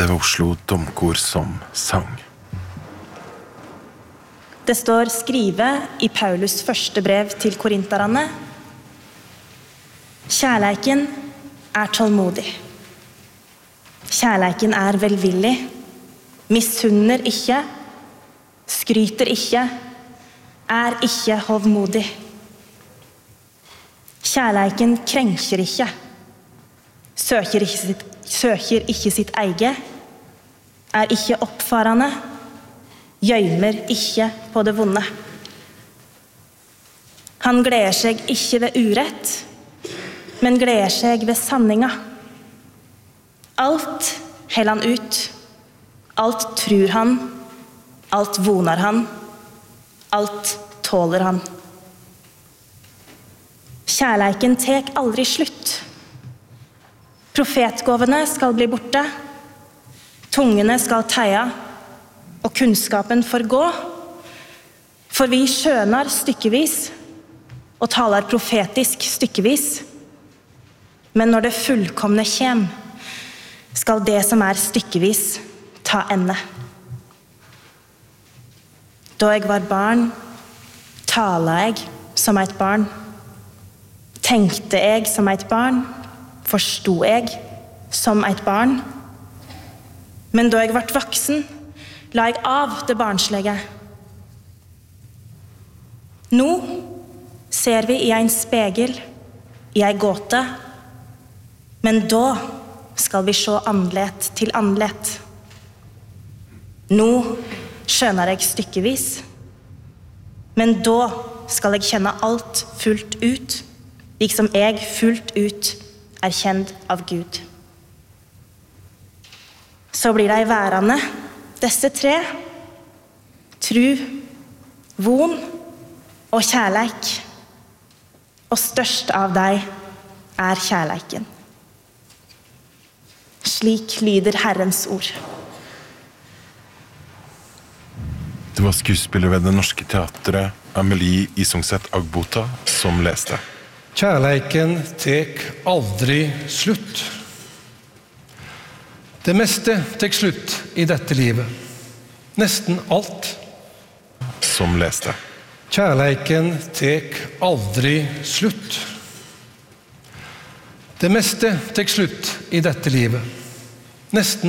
Det var Oslo Domkor som sang. Det står skrivet i Paulus første brev til korinterne. Kjærleiken tålmodig. Kjærleiken velvillig. Misunner ikke. Skryter ikke. Ikke hovmodig. Kjærleiken krenker ikke. Søker ikke sitt eige. Ikke oppfarende. Gjøymer ikke på det vonde. Han gleder seg ikke ved urett, men gleder seg ved sanninga. Alt heller han ut. Alt tror han. Alt vonar han. Alt tåler han. Kjærleiken tek aldri slutt. Profetgåvene skal bli borte. Tungene skal teia, og kunnskapen forgå. For vi skjønar stykkevis, og taler profetisk stykkevis. Men når det fullkomne kjem, skal det som stykkevis ta ende. Da jeg var barn, tala jeg som et barn. Tenkte jeg som et barn, forstod jeg som et barn. Men da jeg ble voksen, la jeg av det barnslige. Nå ser vi i en spegel, i en gåte, men da skal vi se andlet til andlet. Nå skjønner jeg stykkevis, men da skal jeg kjenne alt fullt ut, liksom jeg fullt ut kjent av Gud. Så blir de værende, disse tre, tru, von og kjærleik, og størst av dem kjærleiken. Slik lyder Herrens ord. Det var skuespiller ved Det Norske Teatret, Amelie Isungset Agbota, som leste. Kjærleiken tek aldri slutt. Det meste tek slutt i dette livet. Nesten alt. Som leste. Kjærleiken tek aldri slutt. Det meste tek slutt i dette livet. Nesten